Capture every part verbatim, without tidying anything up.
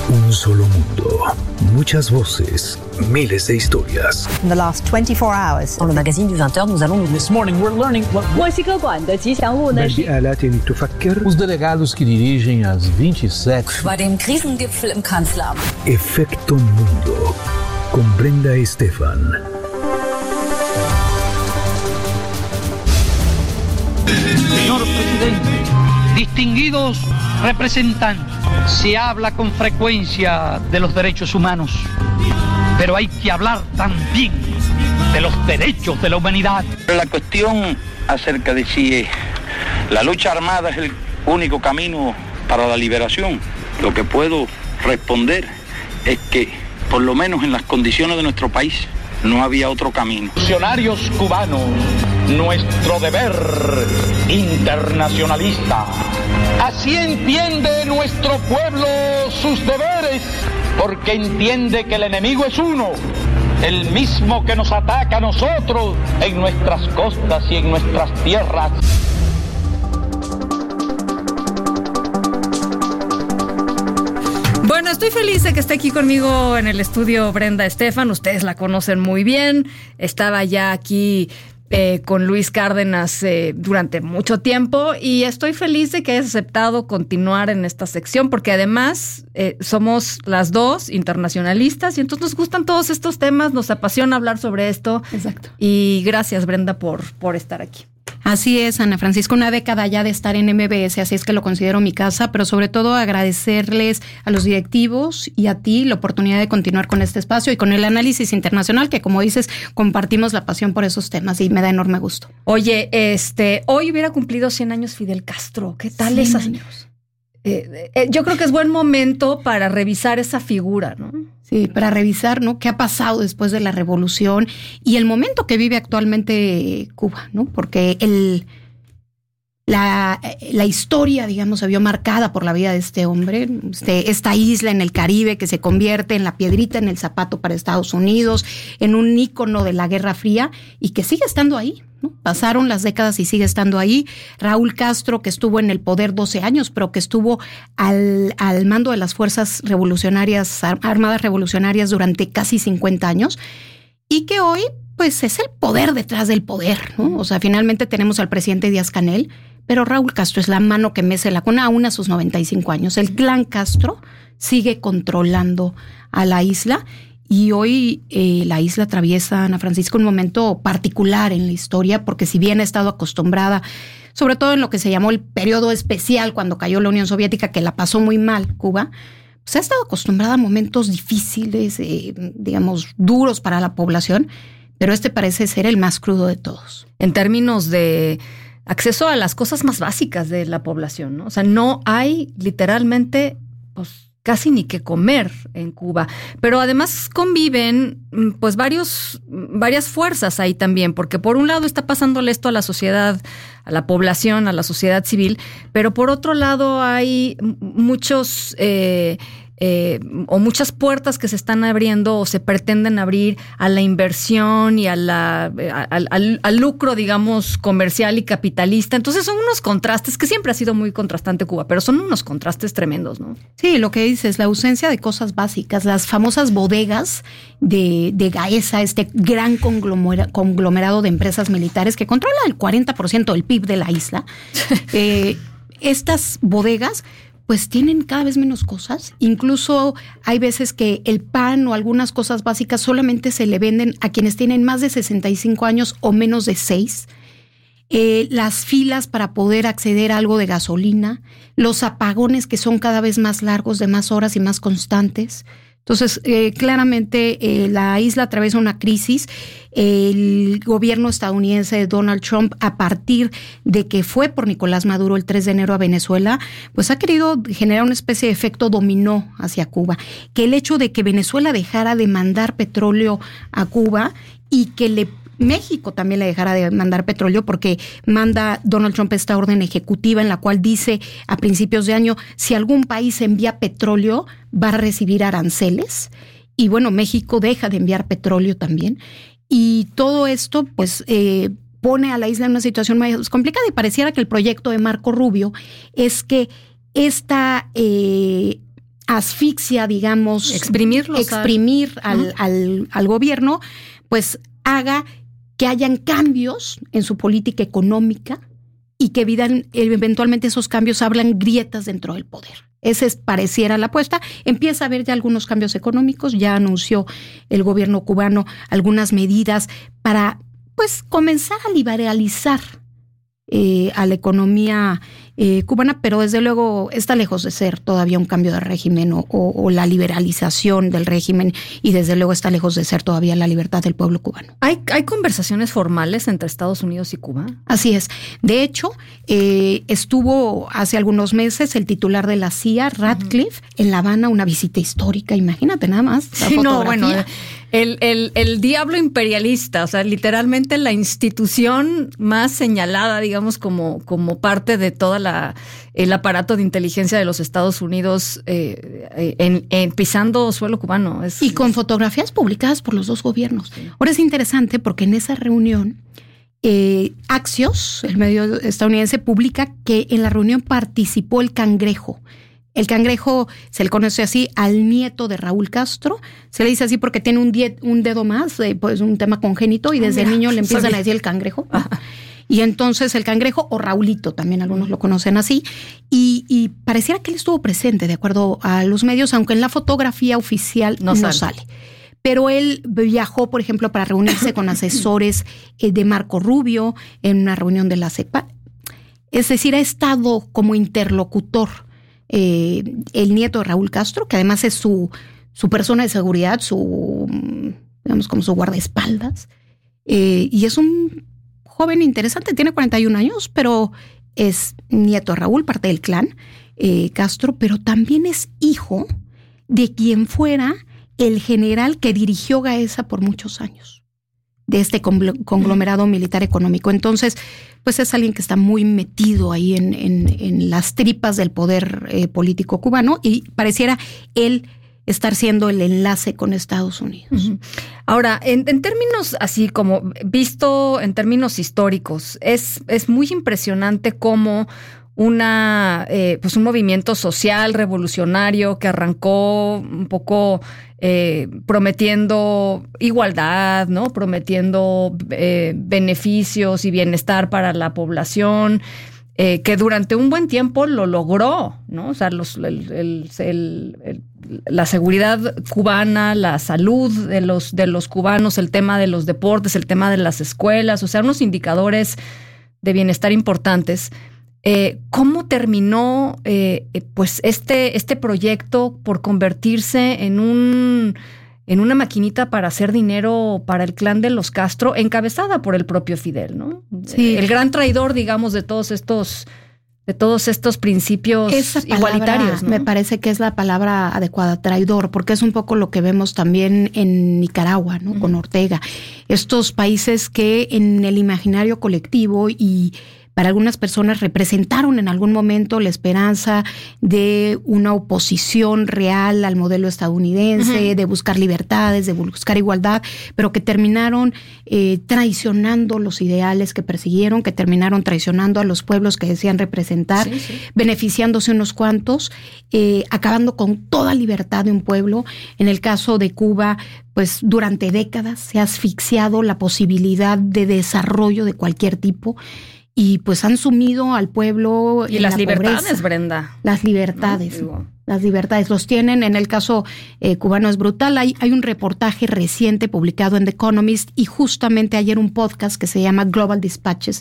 Un solo mundo, muchas voces, miles de historias. In the last twenty-four hours. Dans le magazine du vingt heures, nous allons... This morning we're learning what... Os delegados que dirigem as vinte e sete... Bei dem Krisengipfel im Kanzleramt. Efecto Mundo, con Brenda Estefan. Señor presidente, distinguidos representantes, se habla con frecuencia de los derechos humanos, pero hay que hablar también de los derechos de la humanidad. La cuestión acerca de si la lucha armada es el único camino para la liberación, lo que puedo responder es que, por lo menos en las condiciones de nuestro país, no había otro camino. Funcionarios cubanos, nuestro deber internacionalista. Así entiende nuestro pueblo sus deberes, porque entiende que el enemigo es uno, el mismo que nos ataca a nosotros en nuestras costas y en nuestras tierras. Bueno, estoy feliz de que esté aquí conmigo en el estudio Brenda Estefan. Ustedes la conocen muy bien. Estaba ya aquí eh, con Luis Cárdenas eh, durante mucho tiempo y estoy feliz de que hayas aceptado continuar en esta sección porque además eh, somos las dos internacionalistas y entonces nos gustan todos estos temas, nos apasiona hablar sobre esto. Exacto. Y gracias, Brenda, por, por estar aquí. Así es, Ana Francisca, una década ya de estar en M B S, así es que lo considero mi casa, pero sobre todo agradecerles a los directivos y a ti la oportunidad de continuar con este espacio y con el análisis internacional, que como dices, compartimos la pasión por esos temas y me da enorme gusto. Oye, este, hoy hubiera cumplido cien años Fidel Castro, ¿qué tal esas? años. Eh, eh, yo creo que es buen momento para revisar esa figura, ¿no? Sí, para revisar, ¿no? ¿Qué ha pasado después de la revolución y el momento que vive actualmente Cuba, ¿no? Porque el, la, la historia, digamos, se vio marcada por la vida de este hombre, este, esta isla en el Caribe que se convierte en la piedrita en el zapato para Estados Unidos, en un ícono de la Guerra Fría y que sigue estando ahí, ¿no? Pasaron las décadas y sigue estando ahí. Raúl Castro, que estuvo en el poder doce años, pero que estuvo al, al mando de las fuerzas revolucionarias, armadas revolucionarias durante casi cincuenta años, y que hoy, pues, es el poder detrás del poder, ¿no? O sea, finalmente tenemos al presidente Díaz-Canel, pero Raúl Castro es la mano que mece la cuna aún a sus noventa y cinco años. El clan Castro sigue controlando a la isla. Y hoy eh, la isla atraviesa, Ana Francisca, un momento particular en la historia, porque si bien ha estado acostumbrada, sobre todo en lo que se llamó el periodo especial cuando cayó la Unión Soviética, que la pasó muy mal Cuba, pues ha estado acostumbrada a momentos difíciles, eh, digamos, duros para la población, pero este parece ser el más crudo de todos. En términos de acceso a las cosas más básicas de la población, ¿no? O sea, no hay literalmente, pues, casi ni que comer en Cuba. Pero además conviven pues varios, varias fuerzas ahí también, porque por un lado está pasándole esto a la sociedad, a la población, a la sociedad civil, pero por otro lado hay muchos eh, eh, o muchas puertas que se están abriendo o se pretenden abrir a la inversión y a la, al, al, al lucro, digamos, comercial y capitalista. Entonces son unos contrastes que siempre ha sido muy contrastante Cuba, pero son unos contrastes tremendos, ¿no? Sí, lo que dices, la ausencia de cosas básicas, las famosas bodegas de, de Gaesa, este gran conglomera, conglomerado de empresas militares que controla el cuarenta por ciento del P I B de la isla. eh, estas bodegas pues tienen cada vez menos cosas. Incluso hay veces que el pan o algunas cosas básicas solamente se le venden a quienes tienen más de sesenta y cinco años o menos de seis. Eh, las filas para poder acceder a algo de gasolina, los apagones que son cada vez más largos, de más horas y más constantes. Entonces, eh, claramente eh, la isla atraviesa una crisis. El gobierno estadounidense de Donald Trump, a partir de que fue por Nicolás Maduro el tres de enero a Venezuela, pues ha querido generar una especie de efecto dominó hacia Cuba. Que el hecho de que Venezuela dejara de mandar petróleo a Cuba y que le México también le dejara de mandar petróleo, porque manda Donald Trump esta orden ejecutiva en la cual dice a principios de año, si algún país envía petróleo va a recibir aranceles, y bueno, México deja de enviar petróleo también, y todo esto pues eh, pone a la isla en una situación más complicada, y pareciera que el proyecto de Marco Rubio es que esta eh, asfixia, digamos, Exprimirlos exprimir al, al, al, al gobierno, pues haga que hayan cambios en su política económica y que evitan, eventualmente esos cambios abran grietas dentro del poder. Esa es, pareciera la apuesta. Empieza a haber ya algunos cambios económicos. Ya anunció el gobierno cubano algunas medidas para, pues, comenzar a liberalizar eh, a la economía eh, cubana, pero desde luego está lejos de ser todavía un cambio de régimen o, o, o la liberalización del régimen, y desde luego está lejos de ser todavía la libertad del pueblo cubano. ¿Hay, hay conversaciones formales entre Estados Unidos y Cuba? Así es. De hecho, eh, estuvo hace algunos meses el titular de la C I A, Ratcliffe, uh-huh. en La Habana, una visita histórica, imagínate nada más. La sí, fotografía. No, bueno, el, el, el diablo imperialista, o sea, literalmente la institución más señalada, digamos, como, como parte de toda la el aparato de inteligencia de los Estados Unidos eh, en, en pisando suelo cubano. Es, y con fotografías publicadas por los dos gobiernos. Sí. Ahora es interesante porque en esa reunión eh, Axios, el medio estadounidense, publica que en la reunión participó el Cangrejo. El Cangrejo se le conoce así al nieto de Raúl Castro. Se le dice así porque tiene un, die- un dedo más, eh, pues un tema congénito, y desde ah, mira, niño le empiezan sabía. a decir el Cangrejo. Y entonces el Cangrejo, o Raulito, también algunos lo conocen así, y, y pareciera que él estuvo presente, de acuerdo a los medios, aunque en la fotografía oficial no, no sale. sale. Pero él viajó, por ejemplo, para reunirse con asesores eh, de Marco Rubio en una reunión de la CEPAL. Es decir, ha estado como interlocutor eh, el nieto de Raúl Castro, que además es su, su persona de seguridad, su, digamos, como su guardaespaldas, eh, y es un joven interesante, tiene cuarenta y un años, pero es nieto de Raúl, parte del clan eh, Castro, pero también es hijo de quien fuera el general que dirigió Gaesa por muchos años, de este conglomerado militar económico. Entonces, pues es alguien que está muy metido ahí en, en, en las tripas del poder eh, político cubano, y pareciera él estar siendo el enlace con Estados Unidos. Uh-huh. Ahora, en, en términos así como visto en términos históricos, es, es muy impresionante cómo una eh, pues un movimiento social revolucionario que arrancó un poco eh, prometiendo igualdad, ¿no? Prometiendo eh, beneficios y bienestar para la población, Eh, que durante un buen tiempo lo logró, ¿no? O sea, los, el, el, el, el, la seguridad cubana, la salud de los, de los cubanos, el tema de los deportes, el tema de las escuelas, o sea, unos indicadores de bienestar importantes. Eh, ¿Cómo terminó eh, pues este, este proyecto por convertirse en un... en una maquinita para hacer dinero para el clan de los Castro, encabezada por el propio Fidel, ¿no? Sí. El gran traidor, digamos, de todos estos, de todos estos principios Esa palabra, igualitarios, ¿no? Me parece que es la palabra adecuada, traidor, porque es un poco lo que vemos también en Nicaragua, ¿no? Uh-huh. Con Ortega. Estos países que en el imaginario colectivo y para algunas personas representaron en algún momento la esperanza de una oposición real al modelo estadounidense, uh-huh. de buscar libertades, de buscar igualdad, pero que terminaron eh, traicionando los ideales que persiguieron, que terminaron traicionando a los pueblos que decían representar, sí, sí. beneficiándose unos cuantos, eh, acabando con toda libertad de un pueblo. En el caso de Cuba, pues durante décadas se ha asfixiado la posibilidad de desarrollo de cualquier tipo. Y pues han sumido al pueblo y en las la libertades, pobreza. Brenda. Las libertades, ¿no? las libertades los tienen. En el caso eh, cubano es brutal. Hay, hay un reportaje reciente publicado en The Economist y justamente ayer un podcast que se llama Global Dispatches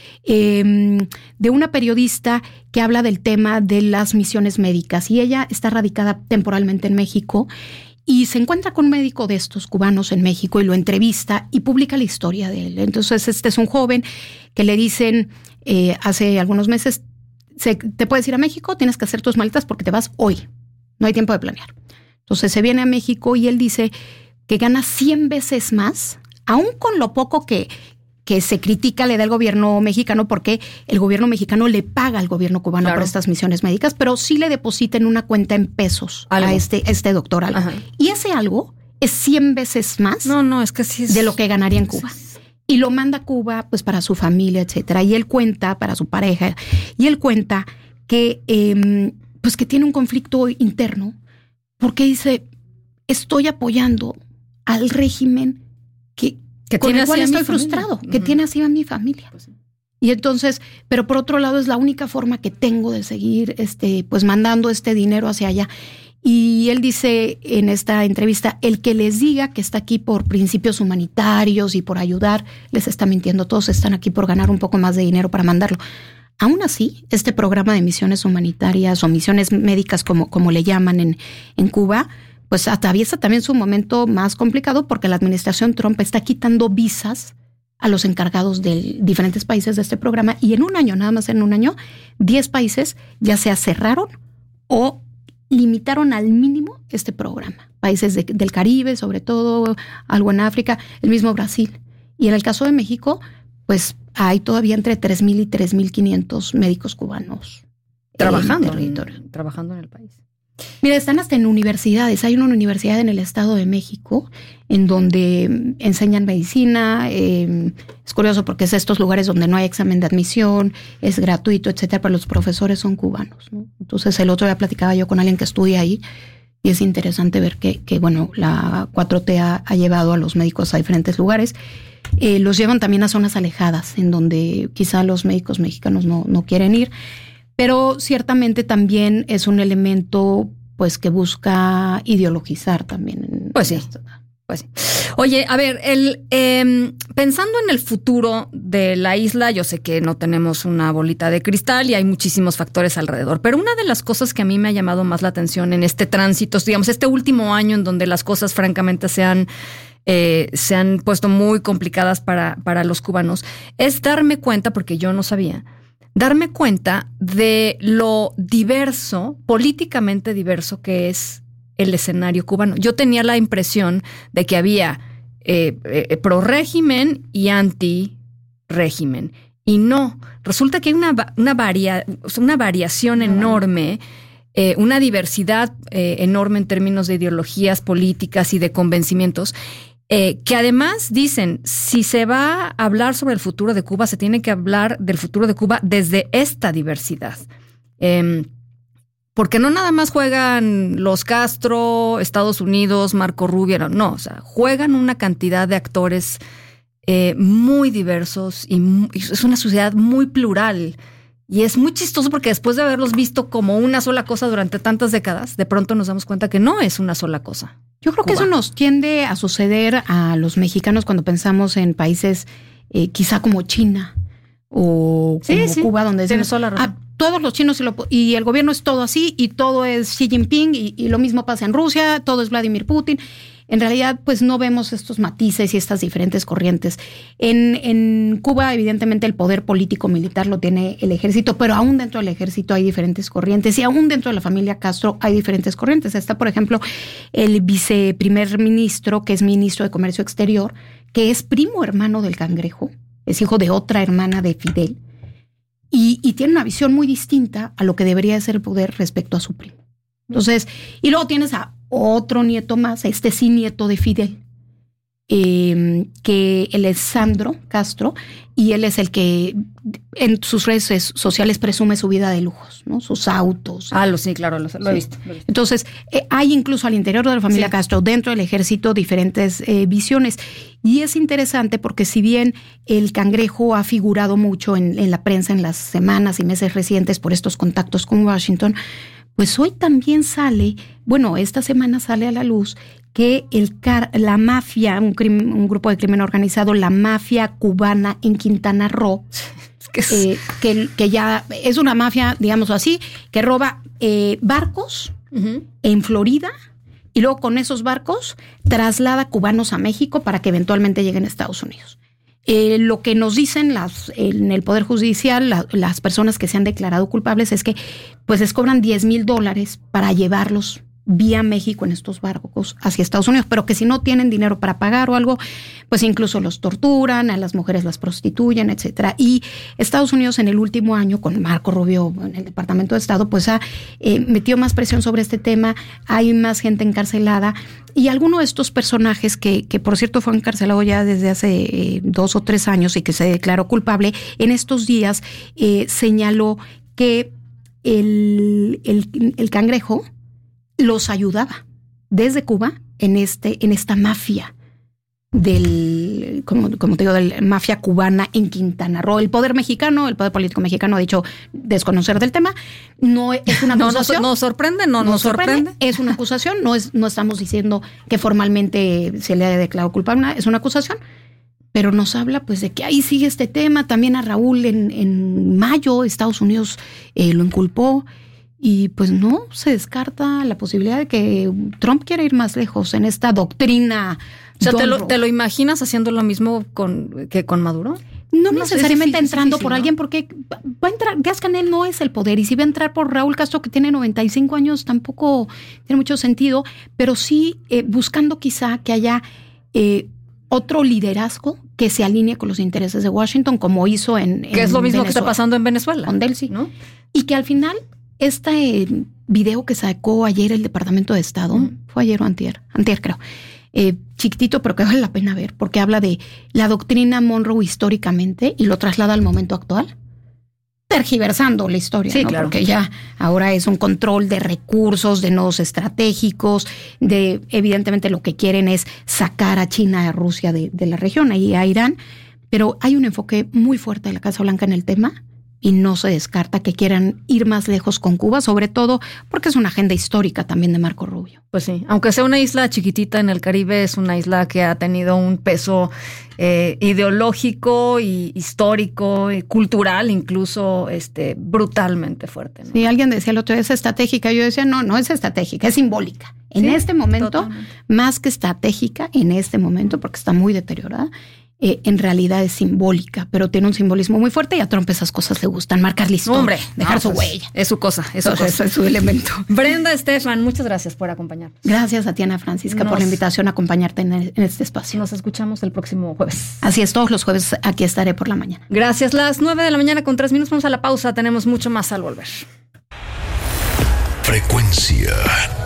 eh, de una periodista que habla del tema de las misiones médicas, y ella está radicada temporalmente en México. Y se encuentra con un médico de estos cubanos en México y lo entrevista y publica la historia de él. Entonces, este es un joven que le dicen eh, hace algunos meses, se, te puedes ir a México, tienes que hacer tus maletas porque te vas hoy. No hay tiempo de planear. Entonces, se viene a México y él dice que gana cien veces más, aún con lo poco que, que se critica le da el gobierno mexicano, porque el gobierno mexicano le paga al gobierno cubano claro. por estas misiones médicas, pero sí le deposita en una cuenta en pesos ¿Algo? a este, este doctor algo. Ajá. Y ese algo es cien veces más no, no, es que sí es... de lo que ganaría en Cuba. Y lo manda a Cuba pues para su familia, etcétera. Y él cuenta, para su pareja, y él cuenta que, eh, pues que tiene un conflicto interno porque dice, estoy apoyando al régimen que, que con tiene el cual así a estoy mi frustrado, familia. que Uh-huh. tiene así a mi familia. Pues sí. Y entonces, pero por otro lado es la única forma que tengo de seguir este, pues mandando este dinero hacia allá. Y él dice en esta entrevista, el que les diga que está aquí por principios humanitarios y por ayudar, les está mintiendo. Todos están aquí por ganar un poco más de dinero para mandarlo. Aún así, este programa de misiones humanitarias o misiones médicas, como, como le llaman en, en Cuba, pues atraviesa también su momento más complicado porque la administración Trump está quitando visas a los encargados de diferentes países de este programa, y en un año, nada más en un año, diez países ya se cerraron o limitaron al mínimo este programa. Países de, del Caribe, sobre todo, algo en África, el mismo Brasil. Y en el caso de México, pues hay todavía entre tres mil y tres mil quinientos médicos cubanos Trabajando en el territorio. En, trabajando en el país. Mira, están hasta en universidades. Hay una universidad en el Estado de México en donde enseñan medicina. Eh, es curioso porque es estos lugares donde no hay examen de admisión, es gratuito, etcétera, pero los profesores son cubanos, ¿no? Entonces el otro día platicaba yo con alguien que estudia ahí y es interesante ver que, que bueno, la cuatro T ha, ha llevado a los médicos a diferentes lugares. Eh, los llevan también a zonas alejadas en donde quizá los médicos mexicanos no, no quieren ir. Pero ciertamente también es un elemento pues que busca ideologizar también. Pues sí, pues sí. Oye, a ver, el eh, pensando en el futuro de la isla, yo sé que no tenemos una bolita de cristal y hay muchísimos factores alrededor, pero una de las cosas que a mí me ha llamado más la atención en este tránsito, digamos, este último año en donde las cosas francamente se han eh, se han puesto muy complicadas para, para los cubanos, es darme cuenta, porque yo no sabía, darme cuenta de lo diverso, políticamente diverso que es el escenario cubano. Yo tenía la impresión de que había eh, eh, pro-régimen y anti-régimen. Y no, resulta que hay una, una, varia, una variación enorme, eh, una diversidad eh, enorme en términos de ideologías políticas y de convencimientos. Eh, que además dicen, si se va a hablar sobre el futuro de Cuba, se tiene que hablar del futuro de Cuba desde esta diversidad. Eh, porque no nada más juegan los Castro, Estados Unidos, Marco Rubio, no, no, o sea, juegan una cantidad de actores eh, muy diversos y muy, es una sociedad muy plural. Y es muy chistoso porque después de haberlos visto como una sola cosa durante tantas décadas, de pronto nos damos cuenta que no es una sola cosa. Yo creo Cuba. que eso nos tiende a suceder a los mexicanos cuando pensamos en países eh, quizá como China o sí, como sí. Cuba, donde decimos, ah, todos los chinos y, lo, y el gobierno es todo así y todo es Xi Jinping y, y lo mismo pasa en Rusia, todo es Vladimir Putin. En realidad, pues no vemos estos matices y estas diferentes corrientes. En, en Cuba, evidentemente, el poder político-militar lo tiene el ejército, pero aún dentro del ejército hay diferentes corrientes y aún dentro de la familia Castro hay diferentes corrientes. Está, por ejemplo, el viceprimer ministro, que es ministro de Comercio Exterior, que es primo hermano del Cangrejo, es hijo de otra hermana de Fidel, y, y tiene una visión muy distinta a lo que debería ser el poder respecto a su primo. Entonces, y luego tienes a otro nieto más, este sí nieto de Fidel, eh, que él es Sandro Castro, y él es el que en sus redes sociales presume su vida de lujos, ¿no? Sus autos. Ah, lo sí, claro, lo, lo, sí. he, visto, lo he visto. Entonces, eh, hay incluso al interior de la familia sí. Castro, dentro del ejército, diferentes eh, visiones. Y es interesante porque si bien el Cangrejo ha figurado mucho en, en la prensa en las semanas y meses recientes por estos contactos con Washington, pues hoy también sale, bueno, esta semana sale a la luz que el car- la mafia, un, crimen, un grupo de crimen organizado, la mafia cubana en Quintana Roo, eh, que, que ya es una mafia, digamos así, que roba eh, barcos uh-huh. en Florida y luego con esos barcos traslada cubanos a México para que eventualmente lleguen a Estados Unidos. Eh, lo que nos dicen las, en el Poder Judicial, la, las personas que se han declarado culpables es que pues les cobran diez mil dólares para llevarlos vía México en estos barcos hacia Estados Unidos, pero que si no tienen dinero para pagar o algo, pues incluso los torturan, a las mujeres las prostituyen, etcétera. Y Estados Unidos en el último año, con Marco Rubio en el Departamento de Estado, pues ha eh, metido más presión sobre este tema, hay más gente encarcelada, y alguno de estos personajes que, que por cierto fue encarcelado ya desde hace eh, dos o tres años y que se declaró culpable, en estos días eh, señaló que el, el, el Cangrejo los ayudaba desde Cuba en, este, en esta mafia del, como, como te digo, de la mafia cubana en Quintana Roo. El poder mexicano, el poder político mexicano ha dicho desconocer del tema. No es una acusación. No nos no sorprende, no nos no sorprende. sorprende. Es una acusación, no, es, no estamos diciendo que formalmente se le haya declarado culpable, es una acusación. Pero nos habla pues de que ahí sigue este tema. También a Raúl en, en mayo Estados Unidos eh, lo inculpó. Y pues no se descarta la posibilidad de que Trump quiera ir más lejos en esta doctrina. O sea, ¿te lo, ¿te lo imaginas haciendo lo mismo con, que con Maduro? No, no necesariamente difícil, entrando difícil, por ¿no? alguien, porque va a entrar, Díaz-Canel no es el poder, y si va a entrar por Raúl Castro, que tiene noventa y cinco años, tampoco tiene mucho sentido, pero sí eh, buscando quizá que haya eh, otro liderazgo que se alinee con los intereses de Washington, como hizo en, en que es lo mismo Venezuela, que está pasando en Venezuela. Con Delcy, ¿no? Y que al final, este video que sacó ayer el Departamento de Estado, mm. fue ayer o antier, antier creo, eh, chiquitito, pero que vale la pena ver, porque habla de la doctrina Monroe históricamente y lo traslada al momento actual, tergiversando la historia, sí, ¿no? Claro. Porque ya ahora es un control de recursos, de nodos estratégicos, de evidentemente lo que quieren es sacar a China, a Rusia de, de la región, y a Irán, pero hay un enfoque muy fuerte de la Casa Blanca en el tema. Y no se descarta que quieran ir más lejos con Cuba, sobre todo porque es una agenda histórica también de Marco Rubio. Pues sí, aunque sea una isla chiquitita en el Caribe, es una isla que ha tenido un peso eh, ideológico y histórico y cultural incluso este brutalmente fuerte, ¿no? Sí, alguien decía el otro día es estratégica. Yo decía, no, no es estratégica, es simbólica. En sí, este momento, totalmente. Más que estratégica, en este momento, porque está muy deteriorada, Eh, en realidad es simbólica, pero tiene un simbolismo muy fuerte y a Trump esas cosas le gustan, marcar la historia, hombre, dejar no, su pues, huella. Es su cosa, es su Entonces, cosa. es su elemento. Brenda Estefan, muchas gracias por acompañarnos. Gracias a ti, Ana Francisca, Nos, por la invitación a acompañarte en, el, en este espacio. Nos escuchamos el próximo jueves. Así es, todos los jueves aquí estaré por la mañana. Gracias, las nueve de la mañana con tres minutos, vamos a la pausa, tenemos mucho más al volver. Frecuencia